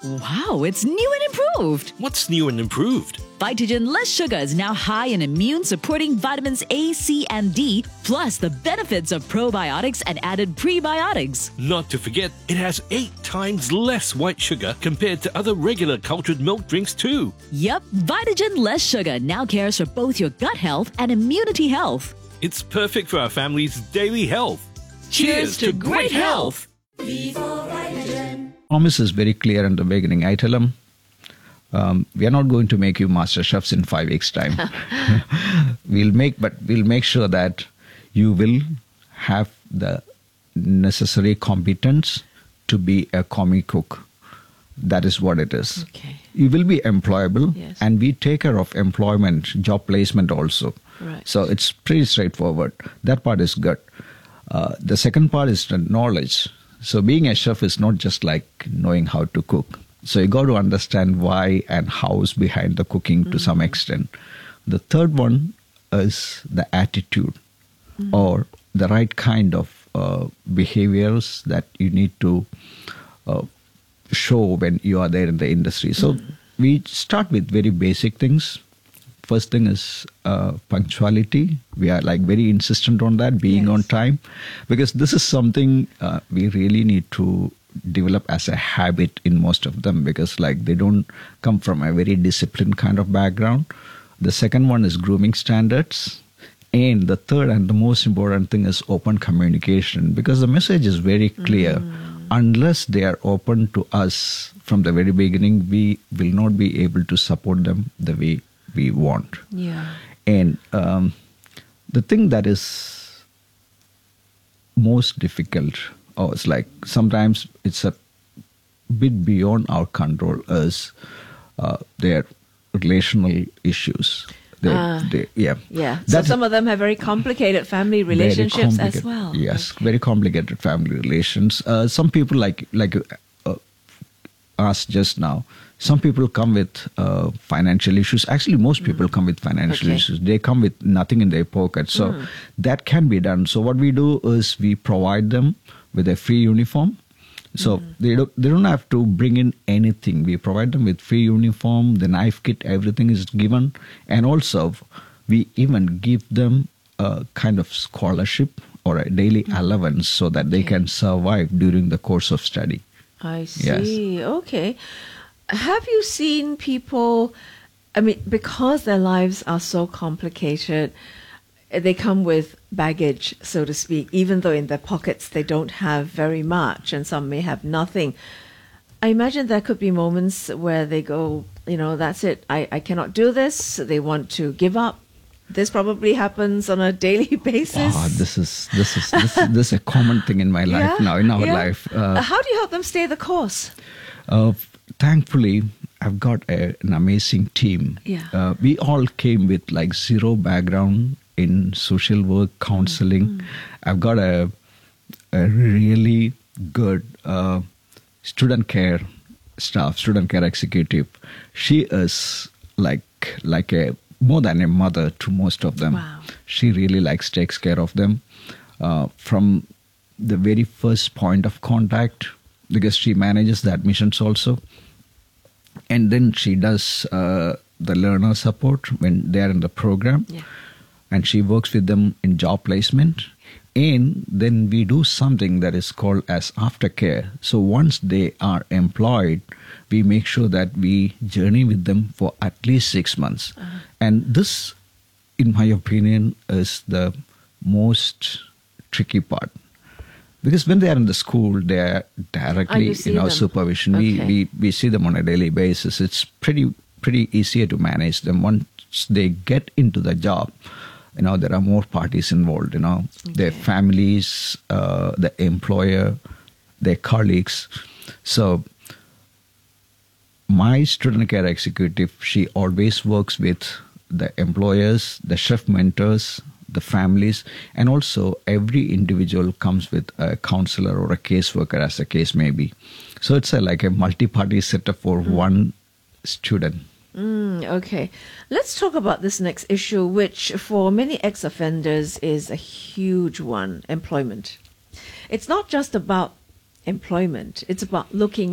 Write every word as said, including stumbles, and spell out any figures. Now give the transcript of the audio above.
Wow, it's new and improved. What's new and improved? Vitagen Less Sugar is now high in immune-supporting vitamins A, C, and D, plus the benefits of probiotics and added prebiotics. Not to forget, it has eight times less white sugar compared to other regular cultured milk drinks too. Yep, Vitagen Less Sugar now cares for both your gut health and immunity health. It's perfect for our family's daily health. Cheers, Cheers to, to great health! Promise is very clear in the beginning. I tell them, um, we are not going to make you master chefs in five weeks' time. we'll make, but we'll make sure that you will have the necessary competence to be a commie cook. That is what it is. Okay. You will be employable, yes. and we take care of employment, job placement also. Right. So it's pretty straightforward. That part is good. Uh, the second part is the knowledge. So being a chef is not just like knowing how to cook. So you got to understand why and how's behind the cooking mm-hmm. to some extent. The third one is the attitude mm-hmm. or the right kind of uh, behaviors that you need to uh, show when you are there in the industry. So mm-hmm. we start with very basic things. First thing is uh, punctuality. We are like very insistent on that, being yes. on time, because this is something uh, we really need to develop as a habit in most of them, because like they don't come from a very disciplined kind of background. The second one is grooming standards. And the third and the most important thing is open communication, because the message is very clear. Mm. Unless they are open to us from the very beginning, we will not be able to support them the way we want. Yeah. And um, the thing that is most difficult, or it's like sometimes it's a bit beyond our control, is uh, their relational issues. They, uh, they, yeah. Yeah. So some of them have very complicated family relationships as well. Yes, okay. Very complicated family relations. Uh, some people, like like uh, asked just now, some people come with uh, financial issues. Actually, most people mm. come with financial okay. issues. They come with nothing in their pocket. So mm. that can be done. So what we do is we provide them with a free uniform. So mm. they don't they don't have to bring in anything. We provide them with free uniform, the knife kit, everything is given. And also, we even give them a kind of scholarship or a daily mm. allowance so that they okay. can survive during the course of study. I see. Yes. Okay. Have you seen people, I mean, because their lives are so complicated, they come with baggage, so to speak, even though in their pockets they don't have very much, and some may have nothing. I imagine there could be moments where they go, you know, that's it, I, I cannot do this. They want to give up. This probably happens on a daily basis. Oh, this is this is this, is, this is a common thing in my life yeah? now, in our yeah. life. Uh, How do you help them stay the course? Uh, thankfully, I've got a, an amazing team. Yeah. Uh, we all came with like zero background in social work, counseling. Mm-hmm. I've got a a really good uh, student care staff, student care executive. She is like like a more than a mother to most of them. Wow. She really likes takes care of them uh, from the very first point of contact, because she manages the admissions also. And then she does uh, the learner support when they are in the program. Yeah. And she works with them in job placement. And then we do something that is called as aftercare. So once they are employed, we make sure that we journey with them for at least six months. Uh-huh. And this, in my opinion, is the most tricky part. Because when they are in the school, they are directly oh, in our them. supervision. Okay. We, we we see them on a daily basis. It's pretty pretty easier to manage them. Once they get into the job, you know, there are more parties involved, you know, okay. their families, uh, the employer, their colleagues. So my student care executive, she always works with the employers, the chef mentors, the families, and also every individual comes with a counselor or a caseworker, as the case may be. So it's a, like a multi-party setup for mm. one student. Mm, okay. Let's talk about this next issue, which for many ex-offenders is a huge one, employment. It's not just about employment. It's about looking